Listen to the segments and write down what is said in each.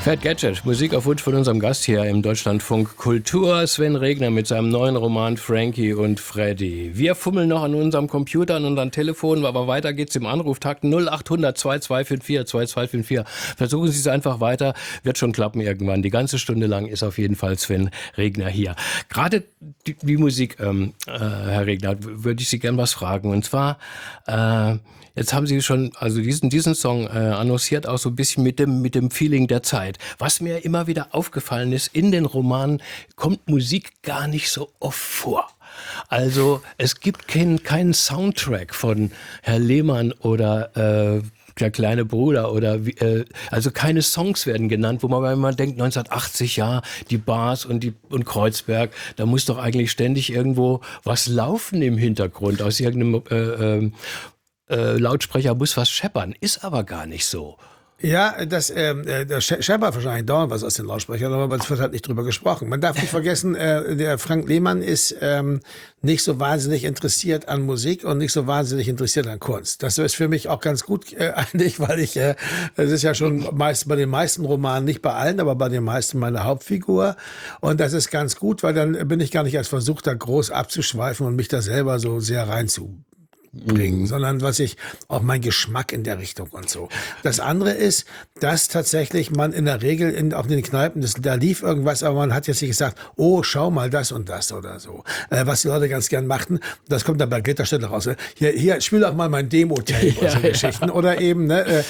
Fat Gadget, Musik auf Wunsch von unserem Gast hier im Deutschlandfunk Kultur, Sven Regner mit seinem neuen Roman Frankie und Freddy. Wir fummeln noch an unserem Computer, an unseren Telefonen, aber weiter geht's im Anruftakt 0800 2254 2254. Versuchen Sie es einfach weiter, wird schon klappen irgendwann. Die ganze Stunde lang ist auf jeden Fall Sven Regner hier. Gerade die Musik, Herr Regner, würde ich Sie gern was fragen. Und zwar, jetzt haben Sie schon, also diesen Song annonciert auch so ein bisschen mit dem Feeling der Zeit. Was mir immer wieder aufgefallen ist, in den Romanen kommt Musik gar nicht so oft vor. Also es gibt keinen Soundtrack von Herr Lehmann oder der kleine Bruder oder also keine Songs werden genannt, wo man immer denkt 1980, ja, die Bars und Kreuzberg, da muss doch eigentlich ständig irgendwo was laufen im Hintergrund, aus irgendeinem Lautsprecher muss was scheppern, ist aber gar nicht so. Ja, das scheppert wahrscheinlich dauernd was aus den Lautsprechern, aber es wird halt nicht drüber gesprochen. Man darf nicht vergessen, der Frank Lehmann ist nicht so wahnsinnig interessiert an Musik und nicht so wahnsinnig interessiert an Kunst. Das ist für mich auch ganz gut eigentlich, weil es ist ja schon meist bei den meisten Romanen, nicht bei allen, aber bei den meisten meine Hauptfigur. Und das ist ganz gut, weil dann bin ich gar nicht als versucht, da groß abzuschweifen und mich da selber so sehr reinzubringen, sondern auch mein Geschmack in der Richtung und so. Das andere ist, dass tatsächlich man in der Regel auch in den Kneipen, da lief irgendwas, aber man hat jetzt nicht gesagt, oh, schau mal das und das oder so. Was die Leute ganz gern machten, das kommt dann bei Glitterstädter raus. Hier, spiel doch mal mein Demo-Tape oder so Geschichten. Oder eben,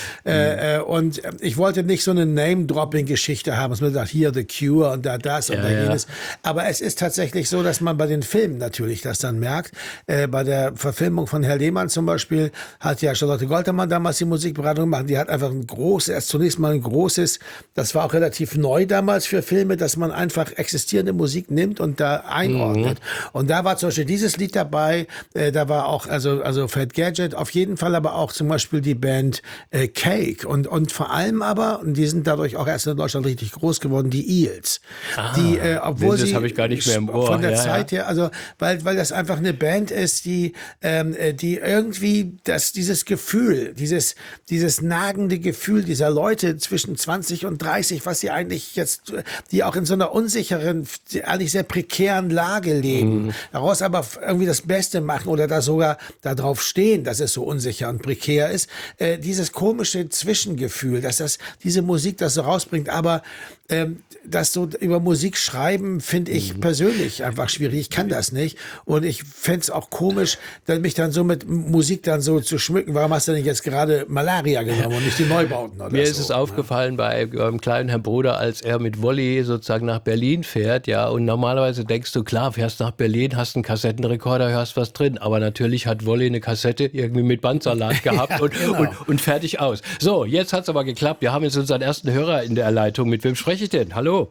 und ich wollte nicht so eine Name-Dropping-Geschichte haben, dass man sagt, hier The Cure und da das und da jenes. Aber es ist tatsächlich so, dass man bei den Filmen natürlich das dann merkt. Bei der Verfilmung von Herr Lehmann zum Beispiel hat ja Charlotte Goltermann damals die Musikberatung gemacht. Die hat einfach zunächst mal ein großes, das war auch relativ neu damals für Filme, dass man einfach existierende Musik nimmt und da einordnet. Und da war zum Beispiel dieses Lied dabei, da war auch, also Fat Gadget, auf jeden Fall aber auch zum Beispiel die Band Cake und vor allem aber, und die sind dadurch auch erst in Deutschland richtig groß geworden, die Eels. Die, obwohl das sie habe ich gar nicht mehr im Ohr. Von der Zeit her, also weil das einfach eine Band ist, die irgendwie dieses Gefühl, dieses nagende Gefühl dieser Leute zwischen 20 und 30, was sie eigentlich jetzt, die auch in so einer unsicheren, eigentlich sehr prekären Lage leben, daraus aber irgendwie das Beste machen oder da sogar darauf stehen, dass es so unsicher und prekär ist, dieses komische Zwischengefühl, dass diese Musik das so rausbringt, aber das so über Musik schreiben, finde ich persönlich einfach schwierig. Ich kann das nicht. Und ich fände es auch komisch, mich dann so mit Musik dann so zu schmücken. Warum hast du denn jetzt gerade Malaria genommen und nicht die Neubauten oder Mir so? ist es aufgefallen beim kleinen Herrn Bruder, als er mit Wolli sozusagen nach Berlin fährt, ja, und normalerweise denkst du, klar, fährst nach Berlin, hast einen Kassettenrekorder, hörst was drin, aber natürlich hat Wolli eine Kassette irgendwie mit Bandsalat gehabt und fertig aus. So, jetzt hat's aber geklappt. Wir haben jetzt unseren ersten Hörer in der Leitung. Mit wem spreche ich denn? Hallo?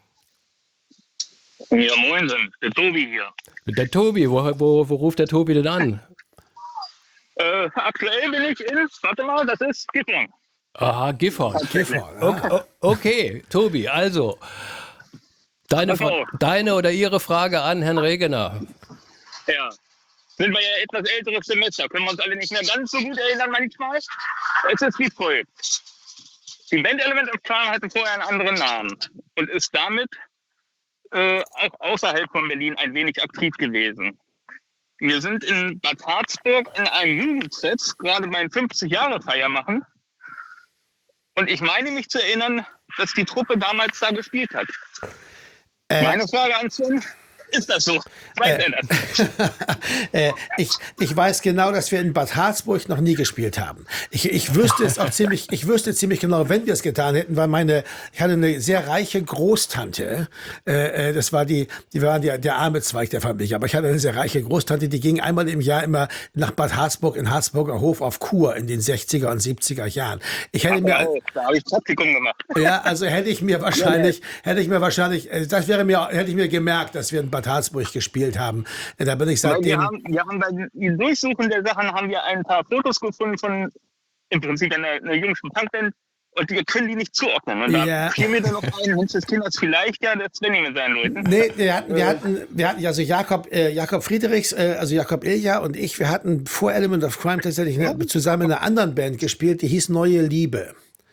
Ja, moinsen, der Tobi hier. Der Tobi, wo ruft der Tobi denn an? Aktuell bin ich warte mal, das ist Gifhorn. Aha, Gifhorn. Okay, Tobi, also deine oder Ihre Frage an Herrn Regener. Ja, sind wir ja etwas älteres Semester, können wir uns alle nicht mehr ganz so gut erinnern manchmal. Es ist wie folgt. Die Band Element of Crime hatte vorher einen anderen Namen und ist damit auch außerhalb von Berlin ein wenig aktiv gewesen. Wir sind in Bad Harzburg in einem Jugendfest gerade beim 50-Jahre-Feier machen. Und ich meine mich zu erinnern, dass die Truppe damals da gespielt hat. Meine Frage an Sven, ist das so? Weiß er das? Ich weiß genau, dass wir in Bad Harzburg noch nie gespielt haben. Ich wüsste es auch ziemlich genau, wenn wir es getan hätten, weil ich hatte eine sehr reiche Großtante. Das war die war der arme Zweig der Familie. Aber ich hatte eine sehr reiche Großtante, die ging einmal im Jahr immer nach Bad Harzburg in Harzburger Hof auf Kur in den 60er und 70er Jahren. Da habe ich Praktikum gemacht. Ja, also hätte ich mir wahrscheinlich, hätte ich mir gemerkt, dass wir in Bad Harzburg gespielt haben. Da bin ich seitdem. Wir haben bei den Durchsuchen der Sachen haben wir ein paar Fotos gefunden von im Prinzip einer jüngsten Punkband und wir können die nicht zuordnen. Und da fiel mir dann noch ein, Hund des Kinders vielleicht der Svenny mit seinen Leuten. Nee, wir hatten also Jakob Friedrichs, also Jakob Ilja und ich, wir hatten vor Element of Crime tatsächlich zusammen in einer anderen Band gespielt, die hieß Neue Liebe.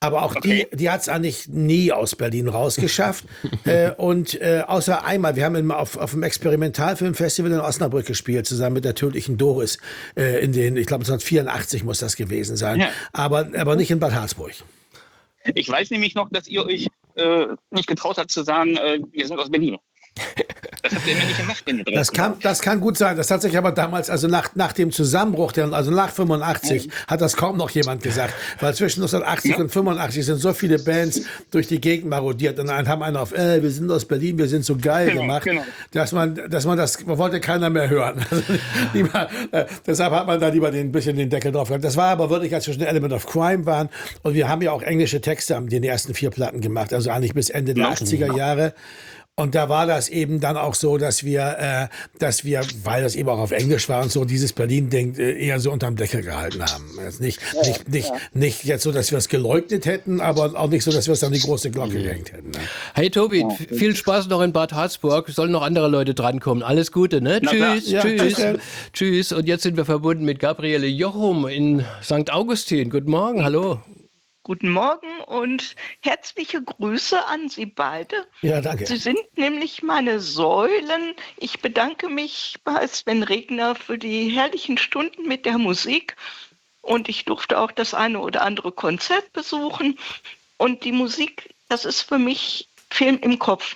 Aber auch die hat es eigentlich nie aus Berlin rausgeschafft. Und außer einmal, wir haben immer auf dem Experimentalfilmfestival in Osnabrück gespielt, zusammen mit der tödlichen Doris. Ich glaube 1984 muss das gewesen sein. Ja. Aber nicht in Bad Harzburg. Ich weiß nämlich noch, dass ihr euch nicht getraut habt zu sagen, wir sind aus Berlin. Das habt ihr immer nicht gemacht, wenn ihr das kann gut sein. Das hat sich aber damals, also nach dem Zusammenbruch, also nach 85, hat das kaum noch jemand gesagt. Weil zwischen 1980 und 85 sind so viele Bands durch die Gegend marodiert und dann haben einen auf, wir sind aus Berlin, wir sind so geil gemacht, dass man das wollte keiner mehr hören. Also deshalb hat man da lieber ein bisschen den Deckel drauf gehabt. Das war aber wirklich, als wir schon Element of Crime waren, und wir haben ja auch englische Texte an den ersten 4 Platten gemacht, also eigentlich bis Ende der 80er Jahre. Und da war das eben dann auch so, dass wir, weil das eben auch auf Englisch war und so, dieses Berlin-Ding eher so unterm Deckel gehalten haben. Also nicht jetzt so, dass wir es geleugnet hätten, aber auch nicht so, dass wir es an die große Glocke gehängt hätten. Ne? Hey Tobi, viel Spaß noch in Bad Harzburg. Sollen noch andere Leute drankommen. Alles Gute, ne? Tschüss, tschüss. Tschüss. Und jetzt sind wir verbunden mit Gabriele Jochum in St. Augustin. Guten Morgen, hallo. Guten Morgen und herzliche Grüße an Sie beide. Ja, danke. Sie sind nämlich meine Säulen. Ich bedanke mich bei Sven Regner für die herrlichen Stunden mit der Musik. Und ich durfte auch das eine oder andere Konzert besuchen. Und die Musik, das ist für mich Film im Kopf.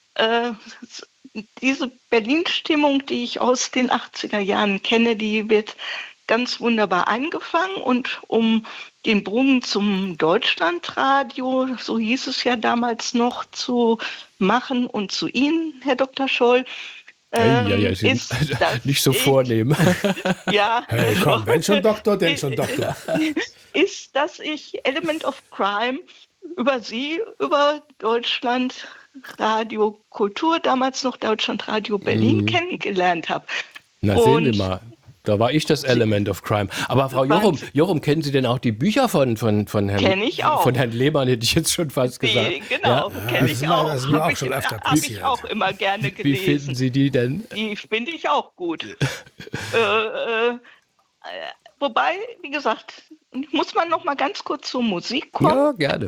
Diese Berlin-Stimmung, die ich aus den 80er Jahren kenne, die wird ganz wunderbar eingefangen. Und um den Bogen zum Deutschlandradio, so hieß es ja damals noch, zu machen und zu Ihnen, Herr Dr. Scholl, ist nicht so vornehm. Ja. Hey, komm, wenn schon Doktor, denn schon Doktor. Ist, dass ich Element of Crime über Sie, über Deutschlandradio Kultur, damals noch Deutschlandradio Berlin, kennengelernt habe. Na, sehen wir mal. Da war ich das Element of Crime. Aber Frau Jochum, kennen Sie denn auch die Bücher von Herrn Lehmann, hätte ich jetzt schon fast gesagt. Genau, kenne ich auch. Das ist mir auch schon öfter passiert. Habe ich auch immer gerne gelesen. Wie finden Sie die denn? Die finde ich auch gut. Wobei, wie gesagt, muss man noch mal ganz kurz zur Musik kommen. Ja, gerne.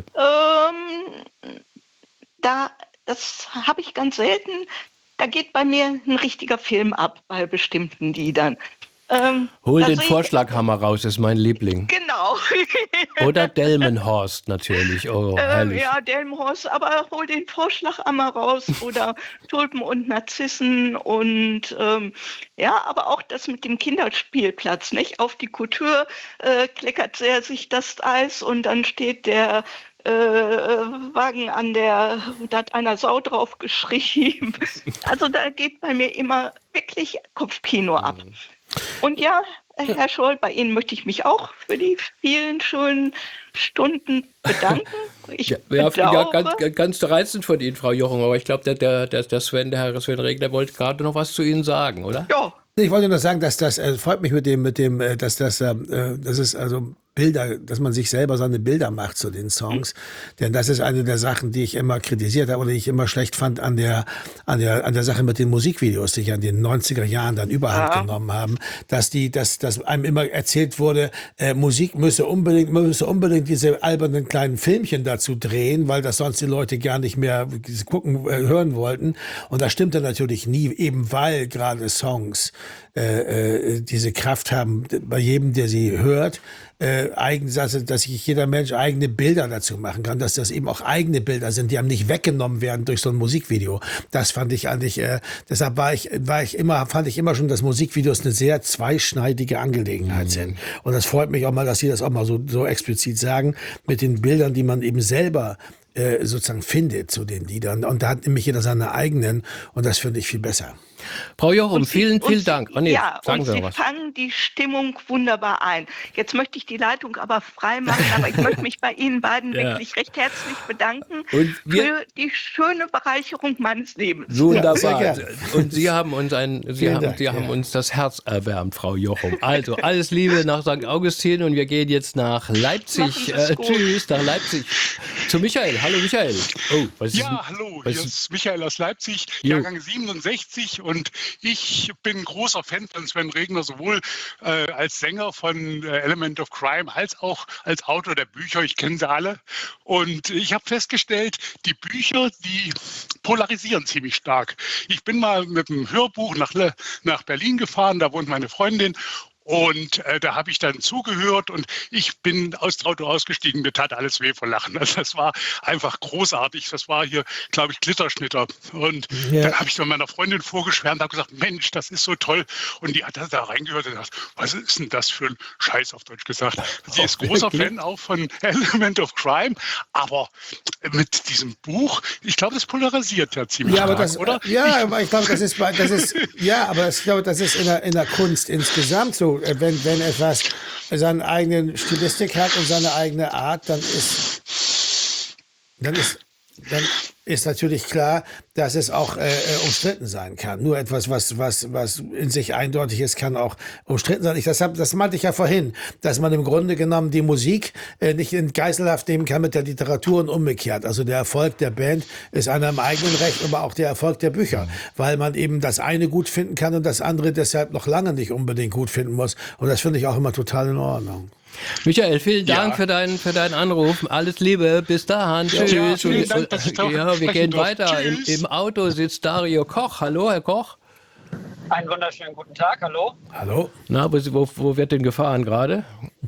Das habe ich ganz selten. Da geht bei mir ein richtiger Film ab bei bestimmten Liedern. Hol den Vorschlaghammer raus, ist mein Liebling. Genau. Oder Delmenhorst natürlich. Oh, herrlich. Ja, Delmenhorst, aber hol den Vorschlaghammer raus oder Tulpen und Narzissen und aber auch das mit dem Kinderspielplatz, nicht? Auf die Kultur kleckert sich das Eis und dann steht der Wagen da hat einer Sau drauf geschrieben. Also da geht bei mir immer wirklich Kopfkino ab. Und ja, Herr Scholl, bei Ihnen möchte ich mich auch für die vielen schönen Stunden bedanken. Ganz reizend von Ihnen, Frau Jochum, aber ich glaube, der Herr Sven Regner wollte gerade noch was zu Ihnen sagen, oder? Ja. Ich wollte nur sagen, dass das freut mich das ist also Bilder, dass man sich selber seine Bilder macht zu den Songs. Denn das ist eine der Sachen, die ich immer kritisiert habe oder die ich immer schlecht fand an der Sache mit den Musikvideos, die ja in den 90er Jahren dann Überhand genommen haben, dass einem immer erzählt wurde, Musik müsse unbedingt diese albernen kleinen Filmchen dazu drehen, weil das sonst die Leute gar nicht mehr hören wollten. Und das stimmte natürlich nie, eben weil gerade Songs diese Kraft haben, bei jedem, der sie hört, dass sich jeder Mensch eigene Bilder dazu machen kann, dass das eben auch eigene Bilder sind, die einem nicht weggenommen werden durch so ein Musikvideo. Das fand ich eigentlich, deshalb fand ich immer schon, dass Musikvideos eine sehr zweischneidige Angelegenheit sind. Und das freut mich auch mal, dass Sie das auch mal so explizit sagen, mit den Bildern, die man eben selber sozusagen findet zu den Liedern. Und da hat nämlich jeder seine eigenen und das finde ich viel besser. Frau Jochum, vielen Dank. Oh, nee, sagen Sie was. Sie fangen die Stimmung wunderbar ein. Jetzt möchte ich die Leitung aber frei machen, aber ich möchte mich bei Ihnen beiden wirklich recht herzlich bedanken für die schöne Bereicherung meines Lebens. Wunderbar. Ja, und Sie haben uns uns das Herz erwärmt, Frau Jochum. Also alles Liebe nach St. Augustin und wir gehen jetzt nach Leipzig. Tschüss, nach Leipzig. zu Michael. Hallo Michael. Oh, was ist Ja, hallo, hier ist Michael aus Leipzig, Jahrgang 67 und ich bin großer Fan von Sven Regner, sowohl als Sänger von Element of Crime als auch als Autor der Bücher. Ich kenne sie alle und ich habe festgestellt, die Bücher, die polarisieren ziemlich stark. Ich bin mal mit einem Hörbuch nach Berlin gefahren, da wohnt meine Freundin. Und da habe ich dann zugehört und ich bin aus dem Auto ausgestiegen. Mir tat alles weh vor Lachen. Also das war einfach großartig. Das war hier, glaube ich, Glitterschnitter. Und dann habe ich dann meiner Freundin vorgeschwärmt und habe gesagt, Mensch, das ist so toll. Und die hat da reingehört und gesagt, was ist denn das für ein Scheiß, auf Deutsch gesagt. Sie ist großer Fan auch von Element of Crime. Aber mit diesem Buch, ich glaube, das polarisiert ja ziemlich stark, oder? Ja, aber ich glaube, das ist in der Kunst insgesamt so. Wenn etwas seine eigene Stilistik hat und seine eigene Art, dann ist natürlich klar, dass es auch umstritten sein kann. Nur etwas, was in sich eindeutig ist, kann auch umstritten sein. Das meinte ich ja vorhin, dass man im Grunde genommen die Musik nicht in Geiselhaft nehmen kann mit der Literatur und umgekehrt. Also der Erfolg der Band ist einer im eigenen Recht, aber auch der Erfolg der Bücher, weil man eben das eine gut finden kann und das andere deshalb noch lange nicht unbedingt gut finden muss. Und das finde ich auch immer total in Ordnung. Michael, vielen Dank für deinen Anruf. Alles Liebe, bis dahin. Tschüss. Ja, vielen Dank, dass ich da Wir gehen weiter. Tschüss. Im Auto sitzt Dario Koch. Hallo, Herr Koch. Einen wunderschönen guten Tag, hallo. Hallo? Na, wo wird denn gefahren gerade?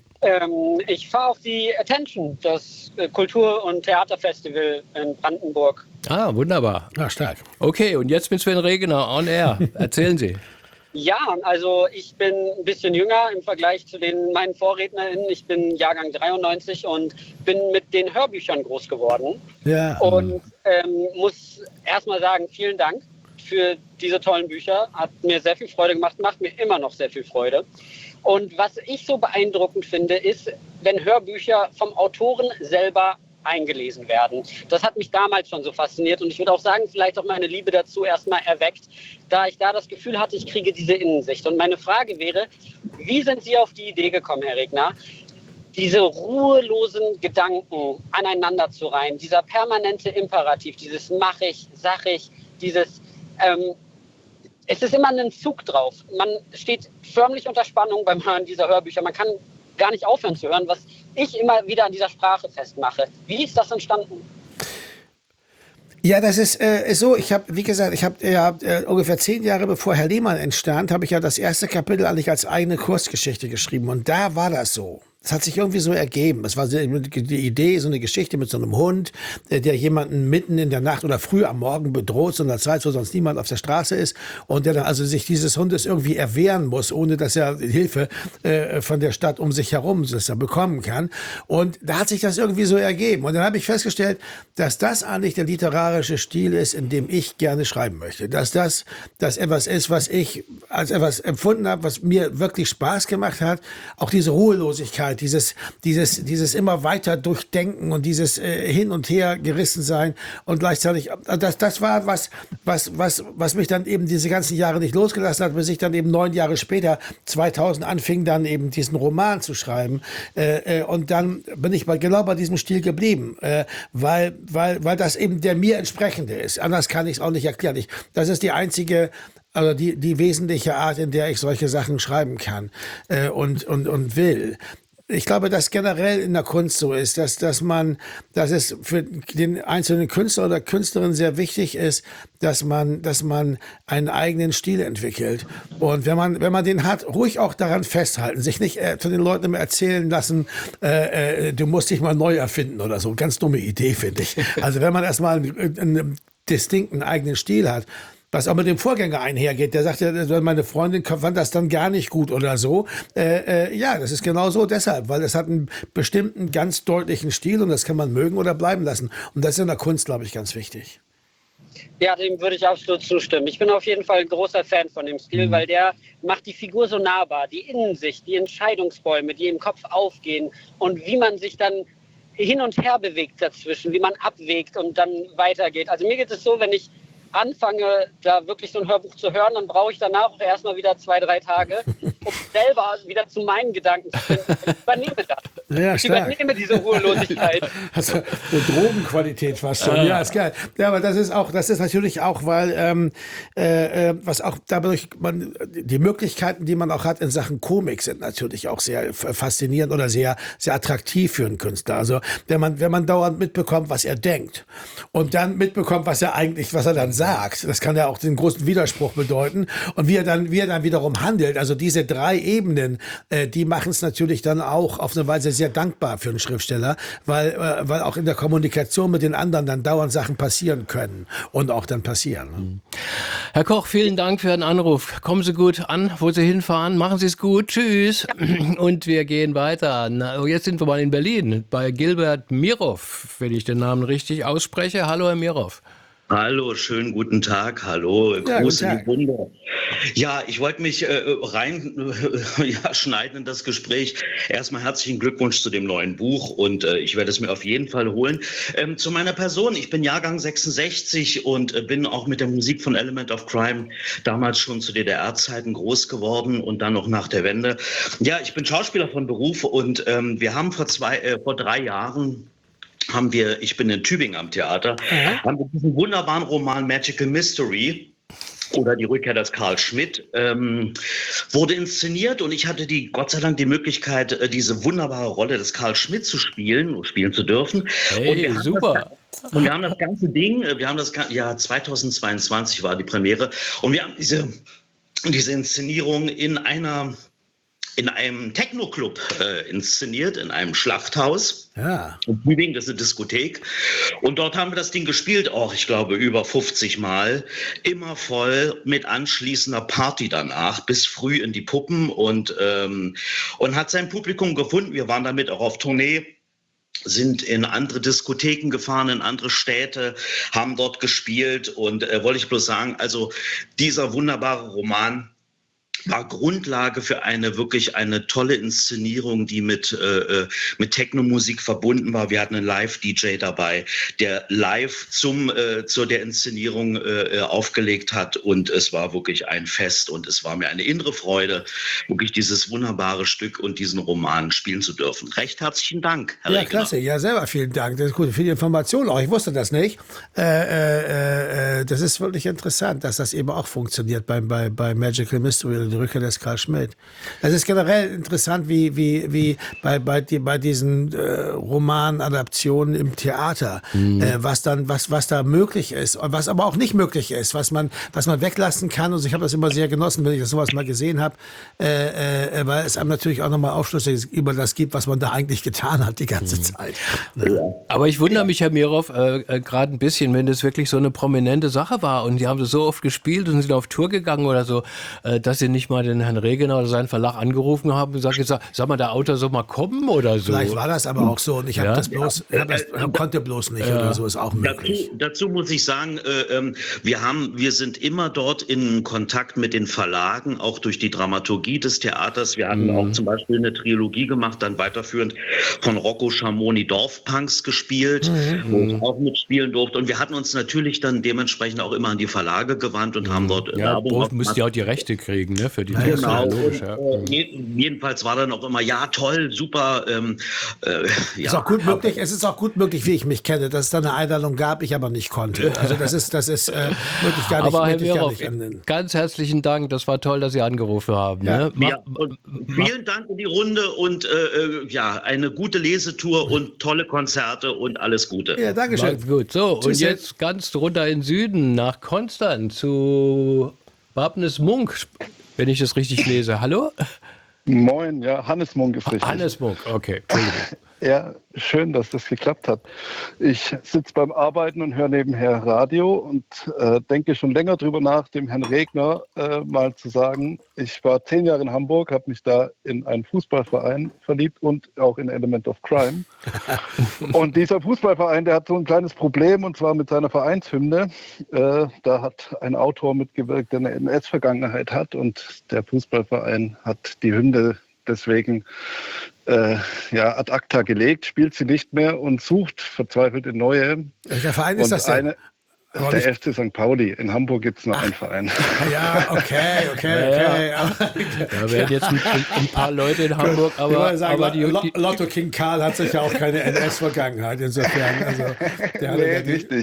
Ich fahre auf die Attention, das Kultur- und Theaterfestival in Brandenburg. Ah, wunderbar. Ja, stark. Okay, und jetzt mit Sven Regner on air. Erzählen Sie. Ja, also ich bin ein bisschen jünger im Vergleich zu meinen VorrednerInnen. Ich bin Jahrgang 93 und bin mit den Hörbüchern groß geworden. Ja. Und muss erstmal sagen, vielen Dank für diese tollen Bücher. Hat mir sehr viel Freude gemacht, macht mir immer noch sehr viel Freude. Und was ich so beeindruckend finde, ist, wenn Hörbücher vom Autoren selber eingelesen werden. Das hat mich damals schon so fasziniert und ich würde auch sagen, vielleicht auch meine Liebe dazu erstmal erweckt, da ich da das Gefühl hatte, ich kriege diese Innensicht. Und meine Frage wäre, wie sind Sie auf die Idee gekommen, Herr Regner, diese ruhelosen Gedanken aneinander zu reihen, dieser permanente Imperativ, dieses mach ich, sag ich, dieses es ist immer ein Zug drauf. Man steht förmlich unter Spannung beim Hören dieser Hörbücher. Man kann gar nicht aufhören zu hören, was ich immer wieder an dieser Sprache festmache. Wie ist das entstanden? Ja, das ist so. Ich habe ungefähr 10 Jahre bevor Herr Lehmann entstand, habe ich ja das erste Kapitel eigentlich als eigene Kurzgeschichte geschrieben. Und da war das so. Es hat sich irgendwie so ergeben. Es war die Idee, so eine Geschichte mit so einem Hund, der jemanden mitten in der Nacht oder früh am Morgen bedroht, so einer Zeit, wo sonst niemand auf der Straße ist, und der dann also sich dieses Hundes irgendwie erwehren muss, ohne dass er Hilfe von der Stadt um sich herum dass er bekommen kann. Und da hat sich das irgendwie so ergeben. Und dann habe ich festgestellt, dass das eigentlich der literarische Stil ist, in dem ich gerne schreiben möchte. Dass das etwas ist, was ich als etwas empfunden habe, was mir wirklich Spaß gemacht hat. Auch diese Ruhelosigkeit, dieses immer weiter durchdenken und dieses hin und her gerissen sein und gleichzeitig, das war was mich dann eben diese ganzen Jahre nicht losgelassen hat, bis ich dann eben 9 Jahre später, 2000, anfing dann eben diesen Roman zu schreiben, und dann bin ich genau bei diesem Stil geblieben, weil das eben der mir entsprechende ist. Anders kann ich es auch nicht erklären. Das ist die einzige, also die wesentliche Art, in der ich solche Sachen schreiben kann und will. Ich glaube, dass generell in der Kunst so ist, dass es für den einzelnen Künstler oder Künstlerin sehr wichtig ist, dass man einen eigenen Stil entwickelt. Und wenn man den hat, ruhig auch daran festhalten, sich nicht von den Leuten immer erzählen lassen, du musst dich mal neu erfinden oder so. Ganz dumme Idee, finde ich. Also wenn man erstmal einen distinkten eigenen Stil hat, was auch mit dem Vorgänger einhergeht. Der sagt ja, meine Freundin fand das dann gar nicht gut oder so. Ja, das ist genau so deshalb, weil es hat einen bestimmten, ganz deutlichen Stil und das kann man mögen oder bleiben lassen. Und das ist in der Kunst, glaube ich, ganz wichtig. Ja, dem würde ich absolut zustimmen. Ich bin auf jeden Fall ein großer Fan von dem Stil, weil der macht die Figur so nahbar, die Innensicht, die Entscheidungsbäume, die im Kopf aufgehen und wie man sich dann hin und her bewegt dazwischen, wie man abwägt und dann weitergeht. Also mir geht es so, wenn ich anfange, da wirklich so ein Hörbuch zu hören, dann brauche ich danach auch erstmal wieder 2-3 Tage, um selber wieder zu meinen Gedanken zu finden. Ich übernehme das. Ja, Ich stark. übernehme diese Ruhelosigkeit. Also eine Drogenqualität fast schon. Ja, ist geil. Ja, aber das ist natürlich auch, weil was auch dadurch die Möglichkeiten, die man auch hat in Sachen Komik, sind natürlich auch sehr faszinierend oder sehr sehr attraktiv für einen Künstler. Also wenn man dauernd mitbekommt, was er denkt und dann mitbekommt, was er dann sagt, das kann ja auch den großen Widerspruch bedeuten und wie er dann wiederum handelt. Also diese 3 Ebenen, die machen es natürlich dann auch auf eine Weise sehr dankbar für einen Schriftsteller, weil auch in der Kommunikation mit den anderen dann dauernd Sachen passieren können und auch dann passieren. Ne? Herr Koch, vielen Dank für den Anruf. Kommen Sie gut an, wo Sie hinfahren. Machen Sie es gut. Tschüss. Und wir gehen weiter. Na, jetzt sind wir mal in Berlin bei Gilbert Mirov, wenn ich den Namen richtig ausspreche. Hallo, Herr Mirov. Hallo, schönen guten Tag. Hallo, Ja, Gruß guten in Tag. die Runde. Ja, ich wollte mich schneiden in das Gespräch. Erstmal herzlichen Glückwunsch zu dem neuen Buch und ich werde es mir auf jeden Fall holen. Zu meiner Person, ich bin Jahrgang 66 und bin auch mit der Musik von Element of Crime damals schon zu DDR-Zeiten groß geworden und dann noch nach der Wende. Ja, ich bin Schauspieler von Beruf und wir haben vor 3 Jahren ich bin in Tübingen am Theater, haben wir diesen wunderbaren Roman Magical Mystery oder die Rückkehr des Carl Schmitt, wurde inszeniert und ich hatte Gott sei Dank die Möglichkeit, diese wunderbare Rolle des Carl Schmitt spielen zu dürfen. Hey, super. Und wir haben das ganze Ding, 2022 war die Premiere und wir haben diese Inszenierung in einem Techno-Club inszeniert, in einem Schlachthaus. Ja. In Tübingen, das ist eine Diskothek. Und dort haben wir das Ding gespielt, auch, ich glaube, über 50 Mal. Immer voll mit anschließender Party danach, bis früh in die Puppen und hat sein Publikum gefunden. Wir waren damit auch auf Tournee, sind in andere Diskotheken gefahren, in andere Städte, haben dort gespielt. Und wollte ich bloß sagen, also dieser wunderbare Roman war Grundlage für wirklich eine tolle Inszenierung, die mit Techno-Musik verbunden war. Wir hatten einen Live-DJ dabei, der live zu der Inszenierung aufgelegt hat und es war wirklich ein Fest und es war mir eine innere Freude, wirklich dieses wunderbare Stück und diesen Roman spielen zu dürfen. Recht herzlichen Dank, Herr Ja, Regner. klasse. Ja, selber vielen Dank. Das ist gut für die Information auch. Ich wusste das nicht. Das ist wirklich interessant, dass das eben auch funktioniert bei Magical Mystery, die Rückkehr des Carl Schmitt. Das ist generell interessant, wie bei diesen Romanadaptionen im Theater, was da möglich ist und was aber auch nicht möglich ist, was man weglassen kann. Und ich habe das immer sehr genossen, wenn ich das sowas mal gesehen habe, weil es einem natürlich auch nochmal Aufschlüsse über das gibt, was man da eigentlich getan hat die ganze Zeit. Aber ich wundere mich, Herr Mirov, gerade ein bisschen, wenn das wirklich so eine prominente Sache war und die haben das so oft gespielt und sind auf Tour gegangen oder so, dass sie nicht mal den Herrn Regner oder seinen Verlag angerufen haben und gesagt, sag mal, der Autor soll mal kommen oder so. Vielleicht war das aber auch so und ich konnte bloß nicht oder so, ist auch möglich. Dazu muss ich sagen, wir sind immer dort in Kontakt mit den Verlagen, auch durch die Dramaturgie des Theaters. Wir hatten auch zum Beispiel eine Trilogie gemacht, dann weiterführend von Rocco Schamoni Dorfpunks gespielt, wo ich auch mitspielen durfte. Und wir hatten uns natürlich dann dementsprechend auch immer an die Verlage gewandt und haben dort Werbung müsst ihr auch die Rechte kriegen, ne, für die Genau. logisch, Jedenfalls war dann auch immer, ja toll, super. Ist auch gut möglich, es ist auch gut möglich, wie ich mich kenne, dass es da eine Einladung gab, ich aber nicht konnte. Also das ist wirklich gar nicht. Aber Herr Mirov, nicht ganz herzlichen Dank, das war toll, dass Sie angerufen haben. Ja. Ne? Und vielen Dank in die Runde und eine gute Lesetour und tolle Konzerte und alles Gute. Ja, danke schön. Macht's gut. So, und Tschüss. jetzt ganz runter in den Süden, nach Konstanz, zu Wabnes Munk, wenn ich das richtig lese. Hallo? Moin, ja, Hannes Munk ist richtig. Hannes Munk, okay. Entschuldigung. Ja, schön, dass das geklappt hat. Ich sitze beim Arbeiten und höre nebenher Radio und denke schon länger drüber nach, dem Herrn Regner mal zu sagen, ich war 10 Jahre in Hamburg, habe mich da in einen Fußballverein verliebt und auch in Element of Crime. Und dieser Fußballverein, der hat so ein kleines Problem und zwar mit seiner Vereinshymne. Da hat ein Autor mitgewirkt, der eine NS-Vergangenheit hat und der Fußballverein hat die Hymne deswegen ad acta gelegt, spielt sie nicht mehr und sucht verzweifelt in neue. Welcher Verein ist das denn? Der FC St. Pauli. In Hamburg gibt es noch einen Verein. Ja, okay. Da werden jetzt ein paar Leute in Hamburg, aber Lotto King Karl hat sich ja auch keine NS-Vergangenheit, insofern. Also, der nee, richtig.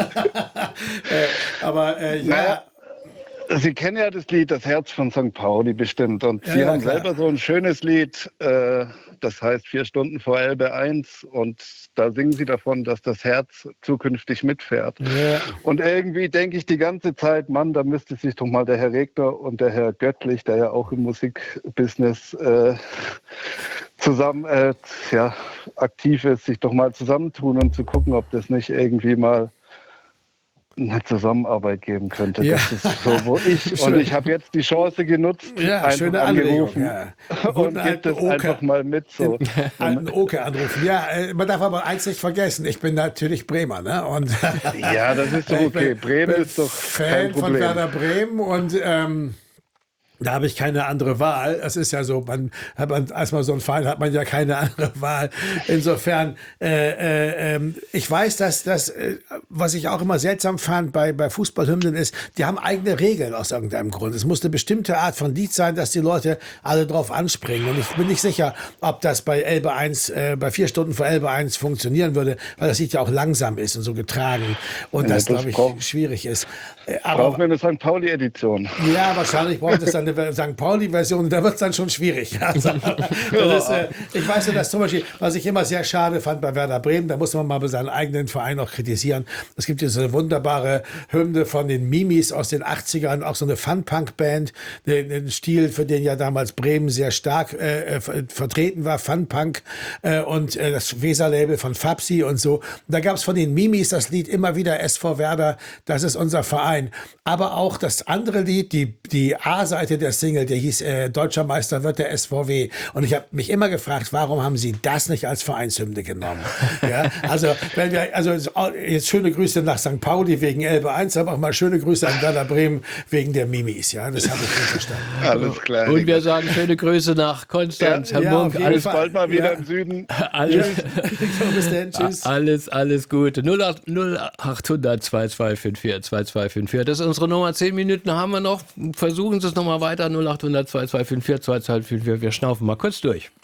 Ja. Sie kennen ja das Lied Das Herz von St. Pauli bestimmt. Und Sie haben selber so ein schönes Lied, das heißt 4 Stunden vor Elbe 1. Und da singen Sie davon, dass das Herz zukünftig mitfährt. Ja. Und irgendwie denke ich die ganze Zeit, Mann, da müsste sich doch mal der Herr Regner und der Herr Göttlich, der ja auch im Musikbusiness zusammen aktiv ist, sich doch mal zusammentun und zu gucken, ob das nicht irgendwie mal eine Zusammenarbeit geben könnte. Ja. Das ist so, wo ich habe jetzt die Chance genutzt, einfach angerufen und gibt es einfach mal mit. So. Alten Oke anrufen. Ja, man darf aber eins nicht vergessen, ich bin natürlich Bremer. Ne? Und ja, das ist doch okay. Bremen ist doch kein Fan von Werder Bremen und da habe ich keine andere Wahl. Es ist ja so, als man so einen Verein hat man ja keine andere Wahl. Insofern, ich weiß, dass das, was ich auch immer seltsam fand bei Fußballhymnen ist, die haben eigene Regeln aus irgendeinem Grund. Es muss eine bestimmte Art von Lied sein, dass die Leute alle drauf anspringen. Und ich bin nicht sicher, ob das bei Elbe 1, bei 4 Stunden vor Elbe 1 funktionieren würde, weil das Lied ja auch langsam ist und so getragen. Und das glaube ich, schwierig ist. Brauchen wir eine St. Pauli-Edition? Ja, wahrscheinlich braucht es dann eine St. Pauli-Version, da wird es dann schon schwierig. Also, ich weiß ja, dass zum Beispiel, was ich immer sehr schade fand bei Werder Bremen, da muss man mal bei seinem eigenen Verein auch kritisieren. Es gibt diese wunderbare Hymne von den Mimis aus den 80ern, auch so eine Fun-Punk-Band, den Stil, für den ja damals Bremen sehr stark vertreten war, Fun-Punk und das Weser-Label von Fabsi und so. Da gab es von den Mimis das Lied immer wieder SV Werder, das ist unser Verein. Aber auch das andere Lied, die A-Seite der Single, der hieß Deutscher Meister wird der SVW. Und ich habe mich immer gefragt, warum haben sie das nicht als Vereinshymne genommen? Ja, also jetzt schöne Grüße nach St. Pauli wegen Elbe 1, aber auch mal schöne Grüße an Werder Bremen wegen der Mimis. Ja, das habe ich nicht verstanden. Alles klar. Und wir sagen schöne Grüße nach Konstanz, Hamburg. Alles bald mal wieder im Süden. Bis dann, tschüss. Alles Gute. 0800 2254 2254. Das ist unsere Nummer. 10 Minuten haben wir noch. Versuchen Sie es nochmal weiter. 0800 2254 2254. Wir schnaufen mal kurz durch.